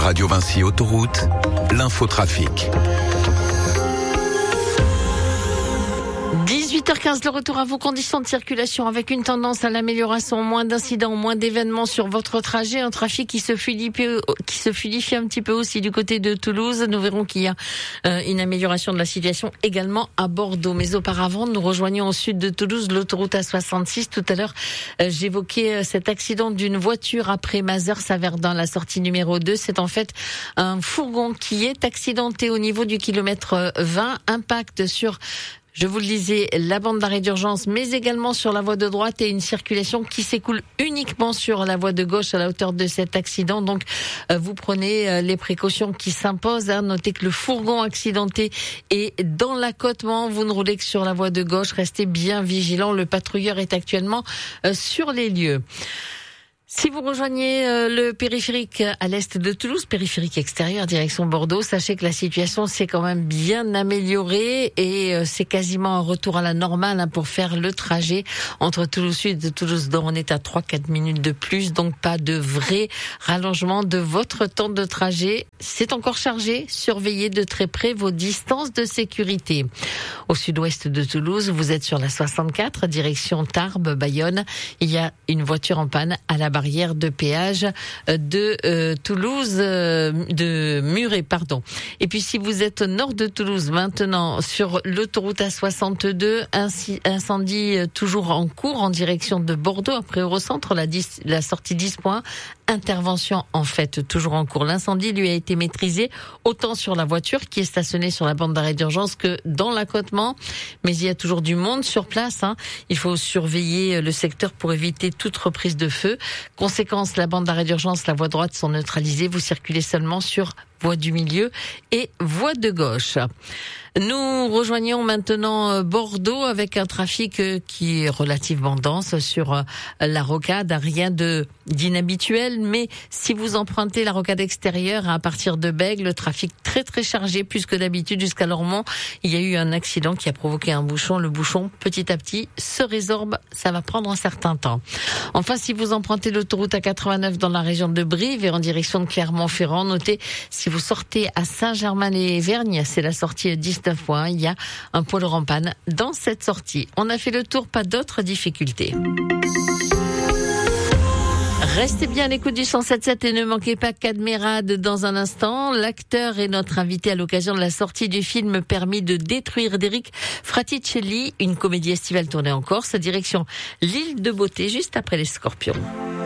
Radio Vinci Autoroute, l'infotrafic. 18h15, le retour à vos conditions de circulation avec une tendance à l'amélioration, moins d'incidents, moins d'événements sur votre trajet, un trafic qui se fluidifie un petit peu aussi du côté de Toulouse. Nous verrons qu'il y a une amélioration de la situation également à Bordeaux. Mais auparavant, nous rejoignons au sud de Toulouse l'autoroute A66. Tout à l'heure, j'évoquais cet accident d'une voiture après Mazères-Saverdun, la sortie numéro 2. C'est en fait un fourgon qui est accidenté au niveau du kilomètre 20, impact sur... Je vous le disais, la bande d'arrêt d'urgence, mais également sur la voie de droite et une circulation qui s'écoule uniquement sur la voie de gauche à la hauteur de cet accident. Donc, vous prenez les précautions qui s'imposent. Notez que le fourgon accidenté est dans l'accotement. Vous ne roulez que sur la voie de gauche. Restez bien vigilants. Le patrouilleur est actuellement sur les lieux. Si vous rejoignez le périphérique à l'est de Toulouse, périphérique extérieur direction Bordeaux, sachez que la situation s'est quand même bien améliorée et c'est quasiment un retour à la normale pour faire le trajet entre Toulouse Sud et Toulouse Nord. On est à 3-4 minutes de plus, donc pas de vrai rallongement de votre temps de trajet. C'est encore chargé, surveillez de très près vos distances de sécurité. Au sud-ouest de Toulouse, vous êtes sur la 64, direction Tarbes, Bayonne. Il y a une voiture en panne à la barrière de péage de Toulouse, de Muret, pardon. Et puis si vous êtes au nord de Toulouse maintenant, sur l'autoroute A62, incendie toujours en cours en direction de Bordeaux, après Eurocentre, la sortie 10 points. Intervention en fait toujours en cours. L'incendie lui a été maîtrisé autant sur la voiture qui est stationnée sur la bande d'arrêt d'urgence que dans l'accotement. Mais il y a toujours du monde sur place. Il faut surveiller le secteur pour éviter toute reprise de feu. Conséquence, la bande d'arrêt d'urgence, la voie droite sont neutralisées. Vous circulez seulement sur voie du milieu et voie de gauche. Nous rejoignons maintenant Bordeaux avec un trafic qui est relativement dense sur la rocade. Rien d'inhabituel, mais si vous empruntez la rocade extérieure à partir de Bègles, le trafic très très chargé, plus que d'habitude jusqu'à Lormont. Il y a eu un accident qui a provoqué un bouchon. Le bouchon, petit à petit, se résorbe. Ça va prendre un certain temps. Enfin, si vous empruntez l'autoroute A89 dans la région de Brive et en direction de Clermont-Ferrand, notez, si vous sortez à Saint-Germain-les-Vergnes, c'est la sortie 19 points, il y a un poids lourd en panne dans cette sortie. On a fait le tour, pas d'autres difficultés. Restez bien à l'écoute du 107.7 et ne manquez pas Cadmerade dans un instant. L'acteur est notre invité à l'occasion de la sortie du film Permis de détruire d'Eric Fraticelli, une comédie estivale tournée en Corse, direction l'île de Beauté, juste après les Scorpions.